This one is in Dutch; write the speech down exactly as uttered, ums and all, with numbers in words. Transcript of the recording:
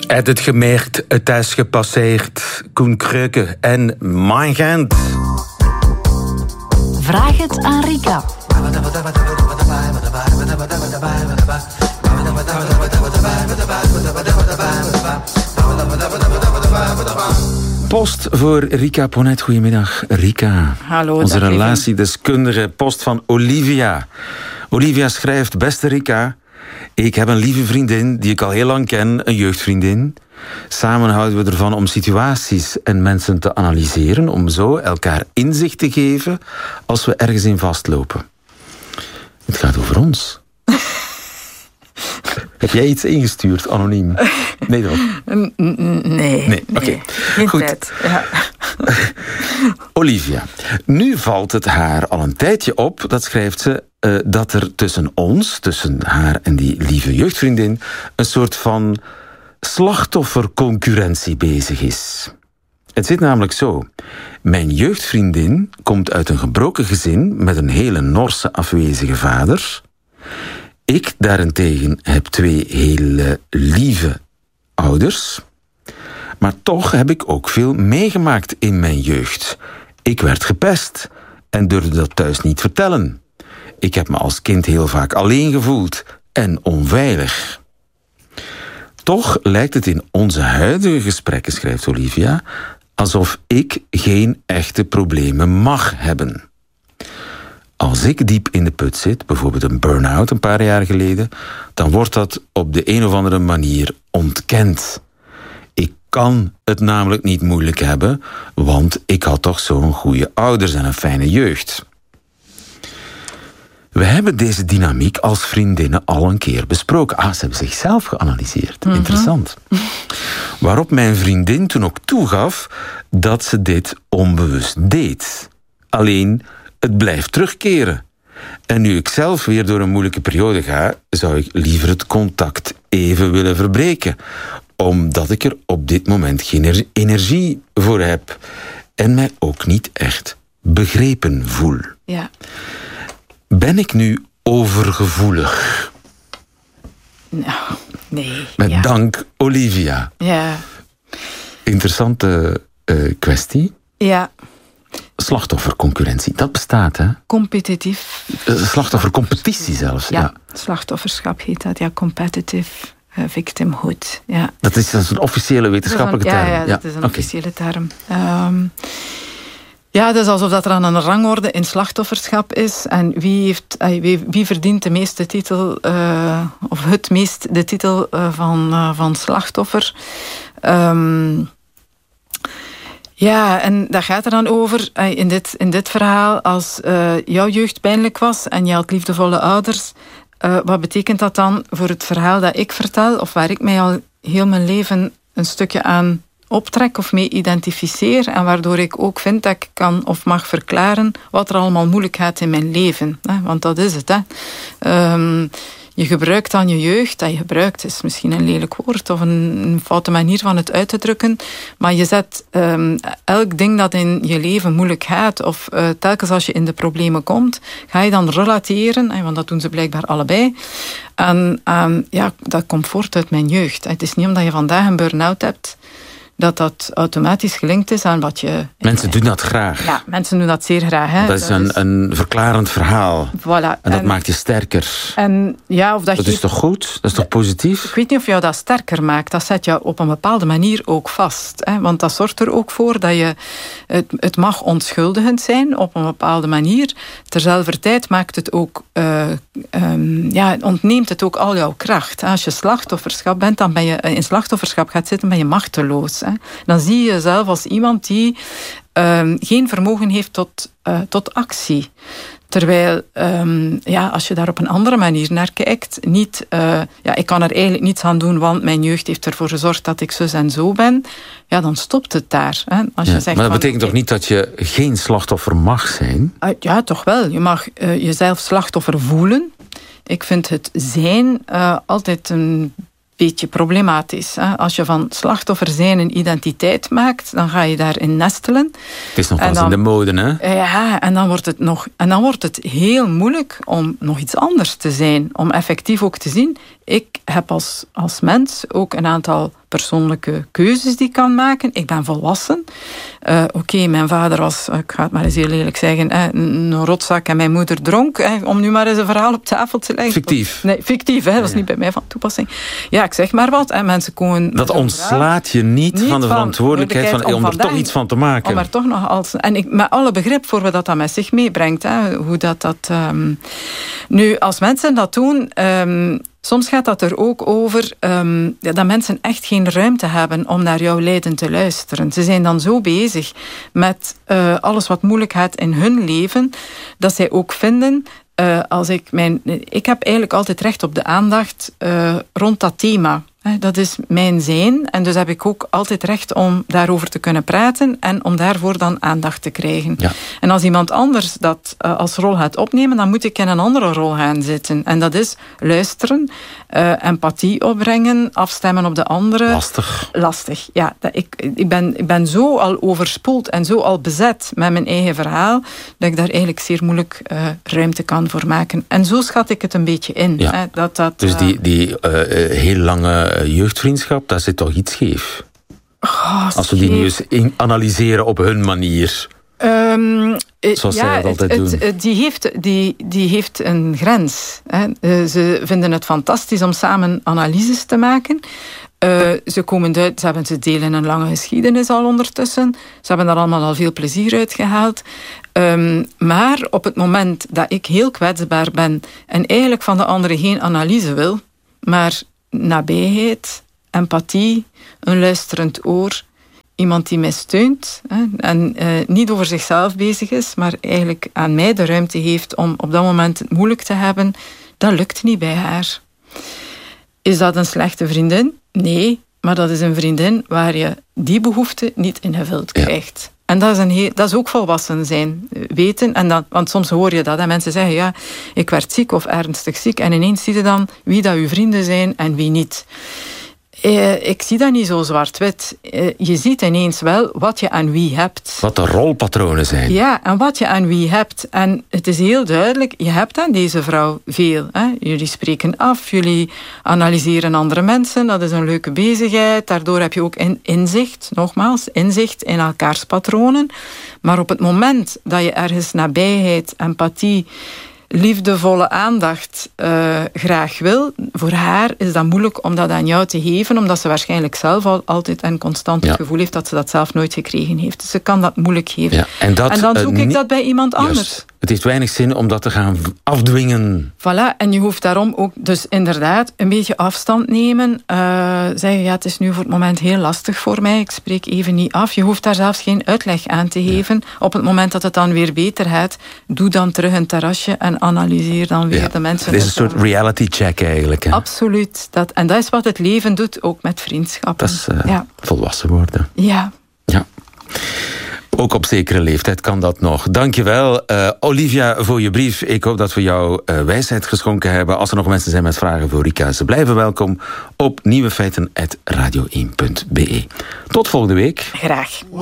Het het gemerkt, het is gepasseerd. Koen Kreuke en Mein Gent. Vraag het aan Rika. Post voor Rika Ponet. Goedemiddag, Rika. Hallo. Onze dag, relatiedeskundige. Post van Olivia. Olivia schrijft: beste Rika, ik heb een lieve vriendin die ik al heel lang ken, een jeugdvriendin. Samen houden we ervan om situaties en mensen te analyseren, om zo elkaar inzicht te geven als we ergens in vastlopen. Het gaat over ons. Heb jij iets ingestuurd, anoniem? Nee, dan. Nee. Nee, oké. Nee. Geen Goed. tijd. Ja. Olivia, nu valt het haar al een tijdje op, dat schrijft ze, uh, dat er tussen ons, tussen haar en die lieve jeugdvriendin, een soort van slachtofferconcurrentie bezig is. Het zit namelijk zo. Mijn jeugdvriendin komt uit een gebroken gezin met een hele Norse afwezige vader. Ik daarentegen heb twee hele lieve ouders. Maar toch heb ik ook veel meegemaakt in mijn jeugd. Ik werd gepest en durfde dat thuis niet vertellen. Ik heb me als kind heel vaak alleen gevoeld en onveilig. Toch lijkt het in onze huidige gesprekken, schrijft Olivia, alsof ik geen echte problemen mag hebben. Als ik diep in de put zit, bijvoorbeeld een burn-out een paar jaar geleden, dan wordt dat op de een of andere manier ontkend. Ik kan het namelijk niet moeilijk hebben, want ik had toch zo'n goede ouders en een fijne jeugd. We hebben deze dynamiek als vriendinnen al een keer besproken. Ah, ze hebben zichzelf geanalyseerd. Mm-hmm. Interessant. Waarop mijn vriendin toen ook toegaf dat ze dit onbewust deed. Alleen, het blijft terugkeren. En nu ik zelf weer door een moeilijke periode ga, zou ik liever het contact even willen verbreken. Omdat ik er op dit moment geen energie voor heb. En mij ook niet echt begrepen voel. Ja. Ben ik nu overgevoelig? Nou, nee. Met ja. dank, Olivia. Ja. Interessante uh, kwestie. Ja. Slachtofferconcurrentie, dat bestaat, hè? Competitief. Uh, slachtoffercompetitie zelfs. Ja, ja, slachtofferschap heet dat. Ja, competitive uh, victimhood. Ja. Dat is, dat is een officiële wetenschappelijke dat term. Ja, ja, dat ja. is een okay. officiële term. Um, Ja, het is alsof dat er aan een rangorde in slachtofferschap is. En wie, heeft, wie, wie verdient de meeste titel, uh, of het meest de titel uh, van, uh, van slachtoffer. Um, ja, en dat gaat er dan over, uh, in, dit, in dit verhaal, als uh, jouw jeugd pijnlijk was en je had liefdevolle ouders, uh, wat betekent dat dan voor het verhaal dat ik vertel, of waar ik mij al heel mijn leven een stukje aan optrek of mee identificeer en waardoor ik ook vind dat ik kan of mag verklaren wat er allemaal moeilijk gaat in mijn leven. Hè? Want dat is het. Hè? Um, je gebruikt dan je jeugd, dat je gebruikt is misschien een lelijk woord of een, een foute manier van het uit te drukken, maar je zet um, elk ding dat in je leven moeilijk gaat of uh, telkens als je in de problemen komt, ga je dan relateren, hè, want dat doen ze blijkbaar allebei. En um, ja, dat komt voort uit mijn jeugd. Het is niet omdat je vandaag een burn-out hebt dat dat automatisch gelinkt is aan wat je... Mensen doen dat graag. Ja, mensen doen dat zeer graag. Hè. Dat is een, is een verklarend verhaal. Voilà. En dat en, maakt je sterker. En, ja, of dat dat je, is toch goed? Dat is toch positief? Ik weet niet of jou dat sterker maakt. Dat zet je op een bepaalde manier ook vast. Hè. Want dat zorgt er ook voor dat je... Het, het mag onschuldigend zijn op een bepaalde manier. Terzelfde tijd maakt het ook... Uh, um, ja, ontneemt het ook al jouw kracht. Als je slachtofferschap bent, dan ben je in slachtofferschap gaat zitten, ben je machteloos. Hè. Dan zie je jezelf als iemand die uh, geen vermogen heeft tot, uh, tot actie. Terwijl, um, ja, als je daar op een andere manier naar kijkt, niet, uh, ja, ik kan er eigenlijk niets aan doen, want mijn jeugd heeft ervoor gezorgd dat ik zus en zo ben, ja, dan stopt het daar. Hè. Als ja, je zegt maar dat van, betekent toch niet dat je geen slachtoffer mag zijn? Uh, ja, toch wel. Je mag uh, jezelf slachtoffer voelen. Ik vind het zijn uh, altijd een beetje problematisch. Hè? Als je van slachtoffer zijn een identiteit maakt, dan ga je daarin nestelen. Het is nog pas in de mode, hè? Ja, en dan wordt het nog, en dan wordt het heel moeilijk om nog iets anders te zijn, om effectief ook te zien. Ik heb als, als mens ook een aantal persoonlijke keuzes die ik kan maken. Ik ben volwassen. Uh, Oké, okay, mijn vader was, ik ga het maar eens heel lelijk zeggen, eh, een rotzak en mijn moeder dronk. Eh, om nu maar eens een verhaal op tafel te leggen. Fictief. Nee, fictief, hè, dat is ja. niet bij mij van toepassing. Ja, ik zeg maar wat. En mensen komen dat ontslaat je niet, niet van de verantwoordelijkheid van, om, om er toch iets van te maken. Om er toch nog als, en ik, met alle begrip voor wat dat met zich meebrengt. Hè, hoe dat dat... Um, nu, als mensen dat doen... Um, soms gaat dat er ook over um, dat mensen echt geen ruimte hebben om naar jouw lijden te luisteren. Ze zijn dan zo bezig met uh, alles wat moeilijk gaat in hun leven, dat zij ook vinden... Uh, als ik, mijn, ik heb eigenlijk altijd recht op de aandacht uh, rond dat thema. Dat is mijn zijn en dus heb ik ook altijd recht om daarover te kunnen praten en om daarvoor dan aandacht te krijgen. Ja. En als iemand anders dat uh, als rol gaat opnemen, dan moet ik in een andere rol gaan zitten. En dat is luisteren, uh, empathie opbrengen, afstemmen op de andere. Lastig. Lastig, ja. Ik, ik, ben, ik ben zo al overspoeld en zo al bezet met mijn eigen verhaal, dat ik daar eigenlijk zeer moeilijk uh, ruimte kan voor maken. En zo schat ik het een beetje in. Ja. Hè, dat, dat, dus die, die uh, heel lange jeugdvriendschap, daar zit toch iets scheef? Oh, als we die nu eens in analyseren op hun manier. Um, Zoals ja, zij dat altijd het, doen. Het, die, heeft, die, die heeft een grens. Hè. Uh, ze vinden het fantastisch om samen analyses te maken. Uh, ze komen uit, ze, hebben, ze delen een lange geschiedenis al ondertussen. Ze hebben daar allemaal al veel plezier uit gehaald. Um, maar op het moment dat ik heel kwetsbaar ben en eigenlijk van de andere geen analyse wil, maar nabijheid, empathie, een luisterend oor, iemand die mij steunt hè, en uh, niet over zichzelf bezig is, maar eigenlijk aan mij de ruimte heeft om op dat moment het moeilijk te hebben, dat lukt niet bij haar. Is dat een slechte vriendin? Nee, maar dat is een vriendin waar je die behoefte niet ingevuld krijgt. Ja. En dat is, een heel, dat is ook volwassen zijn, weten. En dat, want soms hoor je dat, hè. Mensen zeggen, ja, ik werd ziek of ernstig ziek. En ineens zie je dan wie dat uw vrienden zijn en wie niet. Eh, ik zie dat niet zo zwart-wit. Eh, je ziet ineens wel wat je aan wie hebt. Wat de rolpatronen zijn. Ja, en wat je aan wie hebt. En het is heel duidelijk, je hebt aan deze vrouw veel. Hè? Jullie spreken af, jullie analyseren andere mensen. Dat is een leuke bezigheid. Daardoor heb je ook in, inzicht, nogmaals, inzicht in elkaars patronen. Maar op het moment dat je ergens nabijheid, empathie, liefdevolle aandacht uh, graag wil, voor haar is dat moeilijk om dat aan jou te geven, omdat ze waarschijnlijk zelf al altijd en constant het ja. gevoel heeft dat ze dat zelf nooit gekregen heeft. Dus ze kan dat moeilijk geven. Ja, en, dat, en dan zoek uh, ik dat bij iemand anders. Just. Het heeft weinig zin om dat te gaan afdwingen. Voilà, en je hoeft daarom ook dus inderdaad een beetje afstand nemen. Uh, zeggen, ja, het is nu voor het moment heel lastig voor mij, ik spreek even niet af. Je hoeft daar zelfs geen uitleg aan te geven. Ja. Op het moment dat het dan weer beter gaat, doe dan terug een terrasje en analyseer dan weer ja. de mensen. Het is een soort reality check eigenlijk. Hè? Absoluut. Dat, en dat is wat het leven doet, ook met vriendschappen. Dat is uh, ja. volwassen worden. Ja. Ja. Ook op zekere leeftijd kan dat nog. Dankjewel, uh, Olivia, voor je brief. Ik hoop dat we jou uh, wijsheid geschonken hebben. Als er nog mensen zijn met vragen voor Rika, ze blijven welkom op nieuwefeiten apenstaartje radio één punt be. Tot volgende week. Graag.